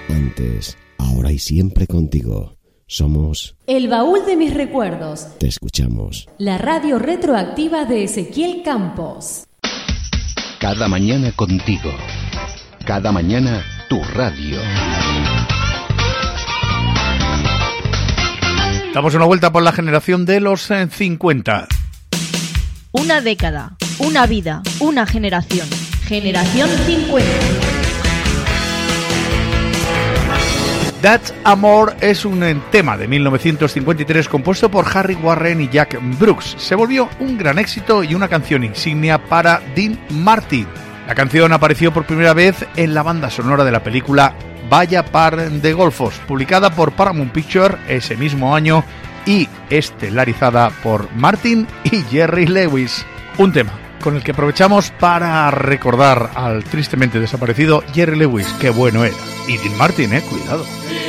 Antes, ahora y siempre contigo. Somos El Baúl de mis recuerdos. Te escuchamos. La radio retroactiva de Ezequiel Campos. Cada mañana contigo. Cada mañana tu radio. Damos una vuelta por la generación de los 50. Una década, una vida, una generación. Generación 50. That's Amor es un tema de 1953 compuesto por Harry Warren y Jack Brooks. Se volvió un gran éxito y una canción insignia para Dean Martin. La canción apareció por primera vez en la banda sonora de la película Vaya Par de Golfos, publicada por Paramount Pictures ese mismo año y estelarizada por Martin y Jerry Lewis. Un tema con el que aprovechamos para recordar al tristemente desaparecido Jerry Lewis. Qué bueno era. Y Dean Martin, cuidado.